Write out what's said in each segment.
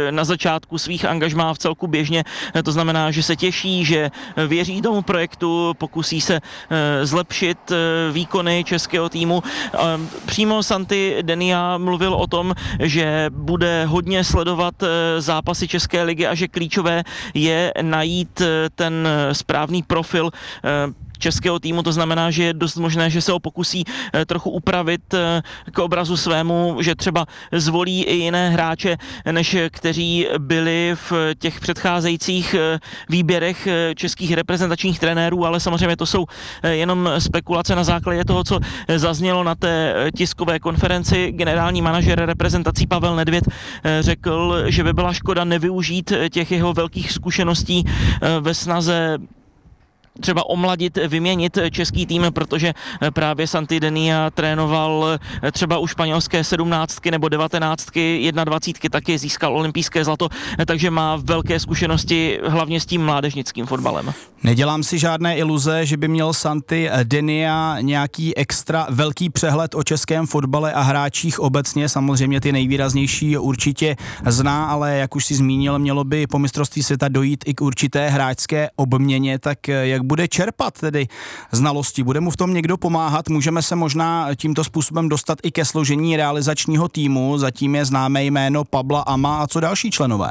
na začátku svých angažmá v celku běžně. To znamená, že se těší, že věří tomu projektu, pokusí se zlepšit výkony českého týmu. Přímo Santi Denía mluvil o tom, že bude hodně sledovat zápasy České ligy a že klíčové je najít ten správný profil českého týmu, to znamená, že je dost možné, že se ho pokusí trochu upravit k obrazu svému, že třeba zvolí i jiné hráče, než kteří byli v těch předcházejících výběrech českých reprezentačních trenérů, ale samozřejmě to jsou jenom spekulace na základě toho, co zaznělo na té tiskové konferenci. Generální manažer reprezentací Pavel Nedvěd řekl, že by byla škoda nevyužít těch jeho velkých zkušeností ve snaze třeba omladit, vyměnit český tým, protože právě Santi Denía trénoval třeba u španělské 17 nebo 19, 21 taky získal olympijské zlato, takže má velké zkušenosti hlavně s tím mládežnickým fotbalem. Nedělám si žádné iluze, že by měl Santi Denía nějaký extra velký přehled o českém fotbale a hráčích obecně, samozřejmě ty nejvýraznější určitě zná, ale jak už si zmínil, mělo by po mistrovství světa dojít i k určité hráčské obměně, tak jak bude čerpat tedy znalosti? Bude mu v tom někdo pomáhat? Můžeme se možná tímto způsobem dostat i ke složení realizačního týmu, zatím je známé jméno Pabla Ama a co další členové?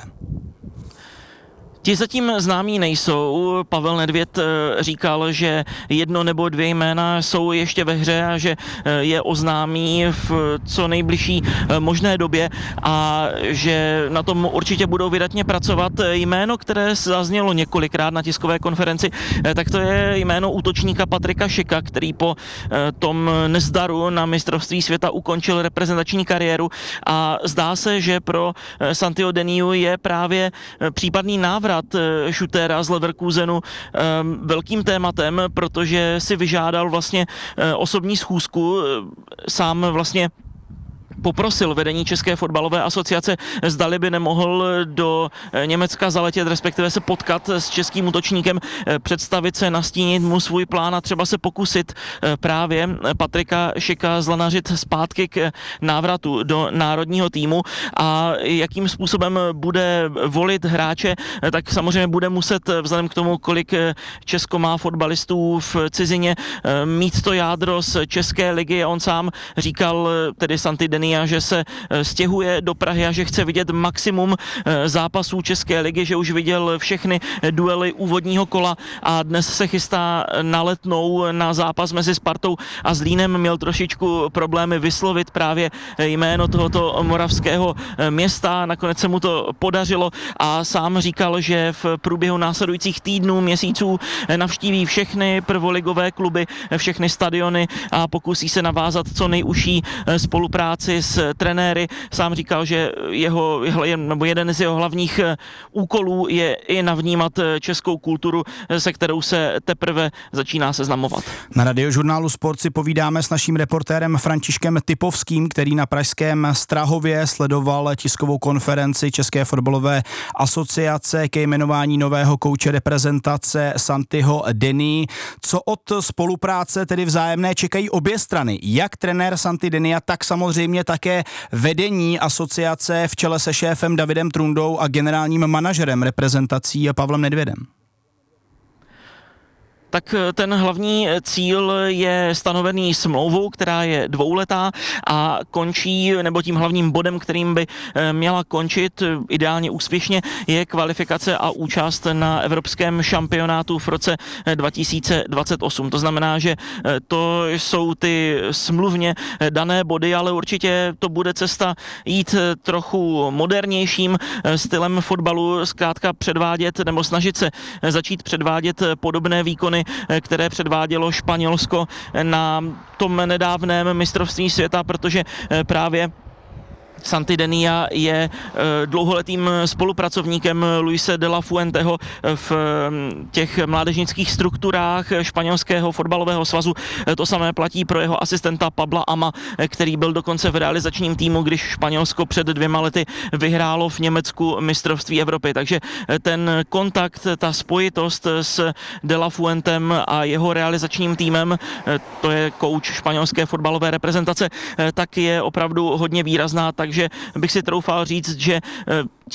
Ti zatím známí nejsou. Pavel Nedvěd říkal, že jedno nebo dvě jména jsou ještě ve hře a že je oznámí v co nejbližší možné době a že na tom určitě budou vydatně pracovat. Jméno, které zaznělo několikrát na tiskové konferenci, tak to je jméno útočníka Patrika Šika, který po tom nezdaru na mistrovství světa ukončil reprezentační kariéru a zdá se, že pro Santiho Deniu je právě případný návrat šutéra z Leverkusenu velkým tématem, protože si vyžádal vlastně osobní schůzku, sám vlastně poprosil vedení České fotbalové asociace, zdali by nemohl do Německa zaletět, respektive se potkat s českým útočníkem, představit se, nastínit mu svůj plán a třeba se pokusit právě Patrika Šika zlanařit zpátky k návratu do národního týmu a jakým způsobem bude volit hráče, tak samozřejmě bude muset vzhledem k tomu, kolik Česko má fotbalistů v cizině, mít to jádro z České ligy. On sám říkal, tedy Santi Denía, že se stěhuje do Prahy a že chce vidět maximum zápasů České ligy, že už viděl všechny duely úvodního kola a dnes se chystá na Letnou na zápas mezi Spartou a Zlínem. Měl trošičku problémy vyslovit právě jméno tohoto moravského města, nakonec se mu to podařilo a sám říkal, že v průběhu následujících týdnů, měsíců navštíví všechny prvoligové kluby, všechny stadiony a pokusí se navázat co nejužší spolupráci s trenéry. Sám říkal, že jeden z jeho hlavních úkolů je i navnímat českou kulturu, se kterou se teprve začíná seznamovat. Na Radiožurnálu Sport si povídáme s naším reportérem Františkem Typovským, který na pražském Strahově sledoval tiskovou konferenci České fotbalové asociace ke jmenování nového kouče reprezentace Santiho Denii. Co od spolupráce tedy vzájemné čekají obě strany? Jak trenér Santi Denia, tak samozřejmě také vedení asociace v čele se šéfem Davidem Trundou a generálním manažerem reprezentací Pavlem Nedvědem. Tak ten hlavní cíl je stanovený smlouvou, která je dvouletá a končí, nebo tím hlavním bodem, kterým by měla končit ideálně úspěšně, je kvalifikace a účast na evropském šampionátu v roce 2028. To znamená, že to jsou ty smluvně dané body, ale určitě to bude cesta jít trochu modernějším stylem fotbalu, zkrátka předvádět nebo snažit se začít předvádět podobné výkony, které předvádělo Španělsko na tom nedávném mistrovství světa, protože právě Santi Denia je dlouholetým spolupracovníkem Luise de la Fuenteho v těch mládežnických strukturách španělského fotbalového svazu. To samé platí pro jeho asistenta Pabla Ama, který byl dokonce v realizačním týmu, když Španělsko před 2 lety vyhrálo v Německu mistrovství Evropy. Takže ten kontakt, ta spojitost s de la Fuentem a jeho realizačním týmem, to je kouč španělské fotbalové reprezentace, tak je opravdu hodně výrazná, takže bych si troufal říct, že